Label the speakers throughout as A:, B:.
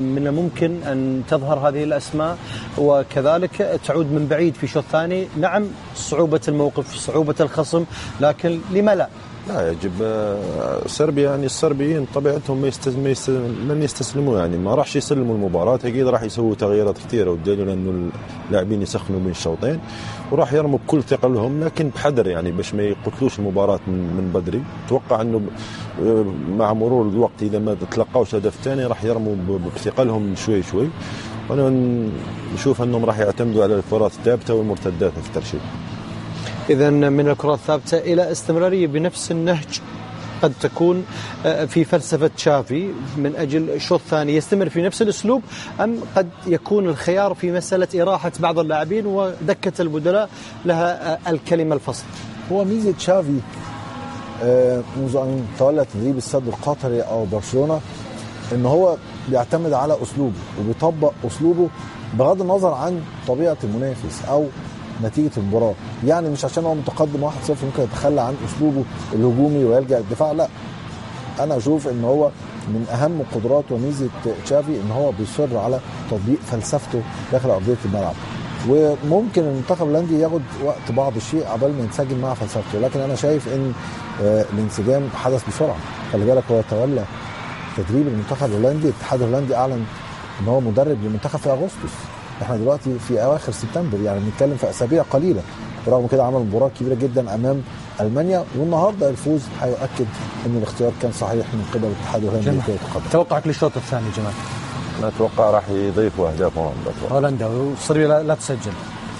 A: من الممكن أن تظهر هذه الأسماء وكذلك تعود من بعيد في شوط ثاني. نعم صعوبة الموقف، صعوبة الخصم، لكن لما لا؟
B: لا يجب صربيا، يعني الصربيين طبيعتهم لن يستسلموا، يعني ما راح يسلموا المباراة، أكيد راح يسووا تغييرات كثيرة، والدليل أنه اللاعبين يسخنوا بين الشوطين وراح يرموا بكل ثقلهم، لكن بحذر يعني باش ما يقتلوش المباراة من بدري. أتوقع أنه مع مرور الوقت إذا ما تلقاوش هدف ثاني راح يرموا بثقلهم شوي شوي، وأنا نشوف أنهم راح يعتمدوا على الكرات الثابتة والمرتدات في الترشيد.
A: إذن من الكرات الثابتة إلى استمرارية بنفس النهج قد تكون في فلسفة تشافي من أجل الشوط الثاني يستمر في نفس الأسلوب، أم قد يكون الخيار في مسألة إراحة بعض اللاعبين ودكة البدلاء لها الكلمة الفصل؟
C: هو ميزة تشافي منذ أن تولى تدريب السد القطري أو برشلونة إن هو بيعتمد على أسلوبه وبيطبق أسلوبه بغض النظر عن طبيعة المنافس أو نتيجة المباراة. يعني مش عشان هو متقدم 1-0 ممكن يتخلى عن أسلوبه الهجومي ويلجأ الدفاع، لا. أنا أشوف إن هو من أهم قدرات وميزة تشافي إن هو بيصر على تطبيق فلسفته داخل أرضية الملعب، وممكن المنتخب الهولندي ياخد وقت بعض الشيء قبل ما ينسجم مع فلسفته، لكن أنا شايف إن الانسجام حدث بسرعة. خلي بالك هو تولى تدريب المنتخب الهولندي، الاتحاد الهولندي أعلن إن هو مدرب للمنتخب في أغسطس، احنا دلوقتي في اواخر سبتمبر، يعني بنتكلم في اسابيع قليله. برغم كده عمل مباراه كبيره جدا امام المانيا، والنهارده الفوز هيؤكد ان الاختيار كان صحيح من قبل الاتحاد الهولندي.
A: توقعك للشوط الثاني جمال؟
B: انا اتوقع راح يضيفوا اهداف
A: هولندا وصربيا لا تسجل.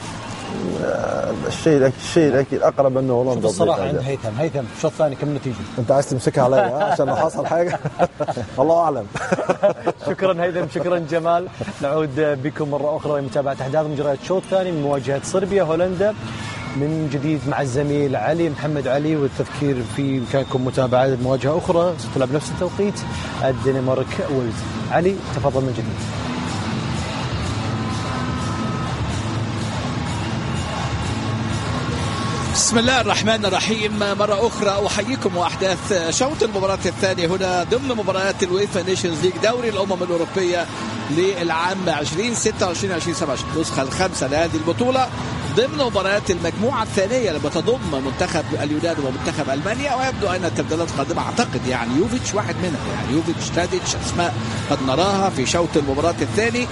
B: الشيء اكيد اقرب انه هولندا.
A: الصراحه عند هيثم الشوط الثاني كم نتيجه؟
C: انت عايز تمسكها عليا عشان لو حصل حاجه الله اعلم.
A: شكرا هيثم، شكرا جمال. نعود بكم مره اخرى لمتابعه احداث مجريات الشوط الثاني من مواجهه صربيا هولندا من جديد مع الزميل علي محمد علي، والتذكير في إمكانكم متابعه مواجهه اخرى ستلعب نفس التوقيت الدنمارك ويلز. علي تفضل من جديد.
D: بسم الله الرحمن الرحيم. مرة أخرى أحييكم وأحداث شوط المباراة الثانية هنا ضمن مباريات الويفا نيشنز ليج دوري الأمم الأوروبية للعام 2026-2027 النسخة الخامسة لهذه البطولة، ضمن مباريات المجموعة الثانية اللي بتضم منتخب اليونان ومنتخب ألمانيا. ويبدو أن التبديلات قادمة، أعتقد يعني يوفيتش واحد منها، يعني يوفيتش تاديتش أسماء قد نراها في شوط المباراة الثاني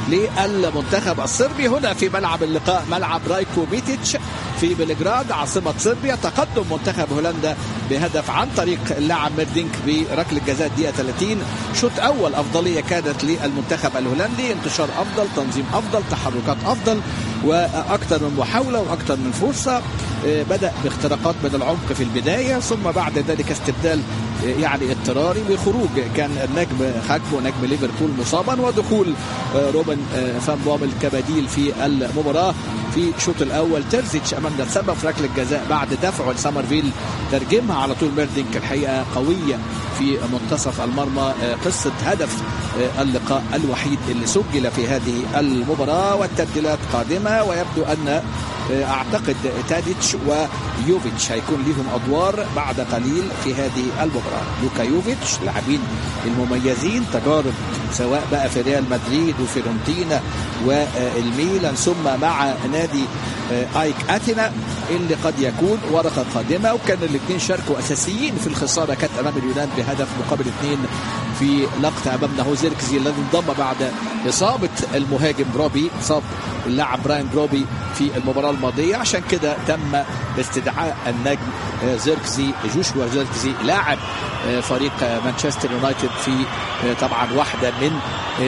D: للمنتخب الصربي هنا في ملعب اللقاء، ملعب رايكو ميتيتش في بلغراد عاصمة صربيا. تقدم منتخب هولندا بهدف عن طريق اللاعب ميردينك بركلة جزاء دقيقة 30. شوط أول أفضلية كانت للمنتخب الهولندي، انتشار أفضل، تنظيم أفضل، تحركات أفضل، وأكثر من محاولة وأكثر من فرصة. بدأ باختراقات من العمق في البداية، ثم بعد ذلك استبدال يعني اضطراري وخروج كان النجم خاكبو نجم ليفربول مصابا، ودخول روبن فان بومل كبديل في المباراة. في الشوط الأول تيرزيتش أمامنا تسبب في ركلة جزاء بعد دفعه لسامرفيل، ترجمها على طول ميردينك الحقيقة قوية في منتصف المرمى. قصة هدف اللقاء الوحيد اللي سجل في هذه المباراة. والتبديلات قادمة، ويبدو أن أعتقد تاديتش ويوفيتش هيكون لهم أدوار بعد قليل في هذه المباراة. لوكا يوفيتش لاعبين المميزين، تجارب سواء بقى في ريال مدريد وفيرونتينا والميلان، ثم مع نادي ايك اتينا اللي قد يكون ورقة قادمة. وكان الاثنين شاركوا أساسيين في الخسارة كانت أمام اليونان بهدف مقابل 2 في لقطة أمامنا هو زيركزي الذي انضم بعد إصابة المهاجم بروبي، إصاب اللاعب براين بروبي في المباراة الماضية. عشان كده تم استدعاء النجم زيركزي، جوشوا زيركزي لاعب فريق مانشستر يونايتد في طبعا واحدة من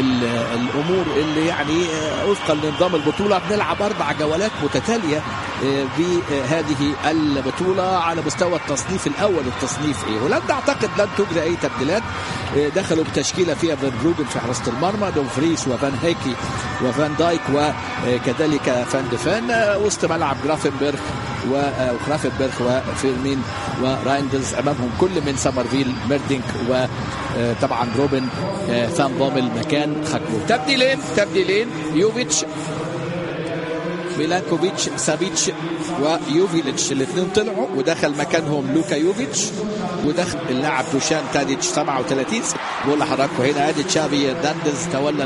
D: الأمور اللي يعني وفقا لنظام البطولة بنلعب 4 جولات متتالية بهذه البطولة على مستوى التصنيف الأول. التصنيف إيه؟ هولندا أعتقد لن تجري أي تبديلات، دخلوا بتشكيلة فيها فان بروجن في حراسة المرمى، دومفريس وفان هيكي وفان دايك وكذلك فان ديفان. وسط ملعب جرافنبرغ وفيرمين ورايندلز، أمامهم كل من سامرفيل ميردينك وطبعا روبن فان بومل مكان خاكبو. تبديلين يوفيتش ميلانكوفيتش سابيتش ويوفيليتش الاثنين طلعوا، ودخل مكانهم لوكا يوفيتش، ودخل اللاعب دوشان تاديتش 37 بقول لحضراتكم هنا ادي تشافي هرنانديز تولى